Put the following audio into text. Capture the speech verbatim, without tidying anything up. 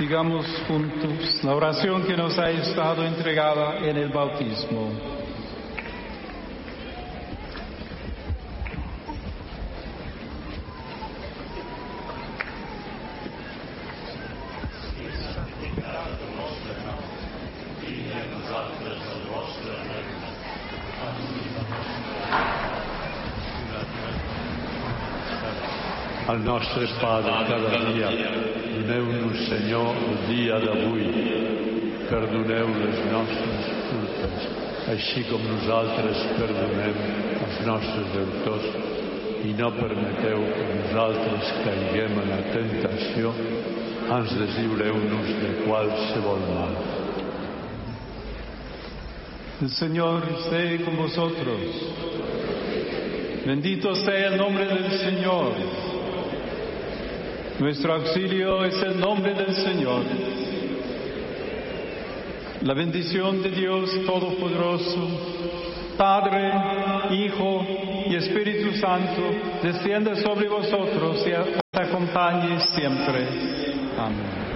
Digamos juntos la oración que nos ha estado entregada en el bautismo. Al nostre pa de cada dia, doneu-nos, Senyor, el dia d'avui. Perdoneu les nostres culpes, així com nosaltres perdonem als nostres deutors, i no permeteu que nosaltres caiguem en la tentació, ans deslliureu-nos de qualsevol mal. El Señor esté con vosotros. Bendito sea el nombre del Señor. Nuestro auxilio es el nombre del Señor. La bendición de Dios Todopoderoso, Padre, Hijo y Espíritu Santo, descienda sobre vosotros y os acompañe siempre. Amén.